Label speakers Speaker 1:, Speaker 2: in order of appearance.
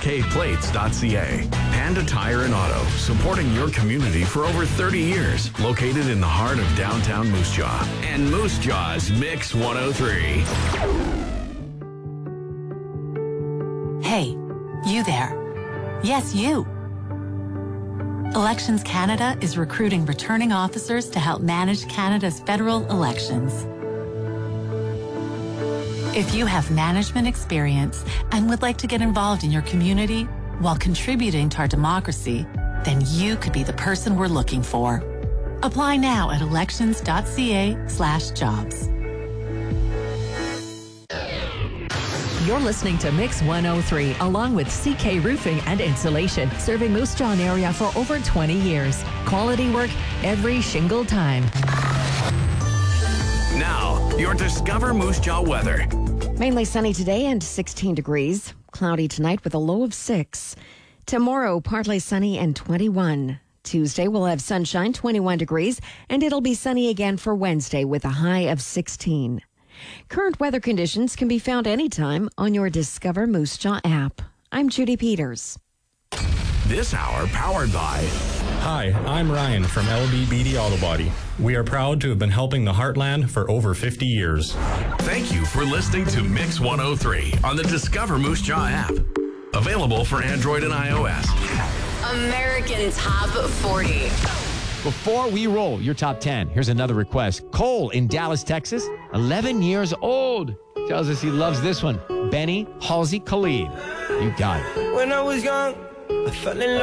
Speaker 1: CKPlates.ca. Panda Tire and Auto, supporting your community for over 30 years. Located in the heart of downtown Moose Jaw. And Moose Jaw's Mix 103.
Speaker 2: Hey, you there. Yes, you. Elections Canada is recruiting returning officers to help manage Canada's federal elections. If you have management experience and would like to get involved in your community while contributing to our democracy, then you could be the person we're looking for. Apply now at elections.ca/jobs.
Speaker 3: You're listening to Mix 103, along with CK Roofing and Insulation, serving Moose Jaw area for over 20 years. Quality work every shingle time.
Speaker 1: Now, your Discover Moose Jaw weather.
Speaker 4: Mainly sunny today and 16 degrees. Cloudy tonight with a low of 6. Tomorrow, partly sunny and 21. Tuesday, we'll have sunshine, 21 degrees, and it'll be sunny again for Wednesday with a high of 16. Current weather conditions can be found anytime on your Discover Moose Jaw app. I'm Judy Peters.
Speaker 1: This hour powered by...
Speaker 5: Hi, I'm Ryan from LBBD Auto Body. We are proud to have been helping the Heartland for over 50 years.
Speaker 1: Thank you for listening to Mix 103 on the Discover Moose Jaw app. Available for Android and iOS.
Speaker 6: American Top 40.
Speaker 7: Before we roll your top 10, here's another request. Cole in Dallas, Texas, 11 years old. Tells us he loves this one. Benny Halsey Khalid. You got it.
Speaker 8: When I was young, I fell in love.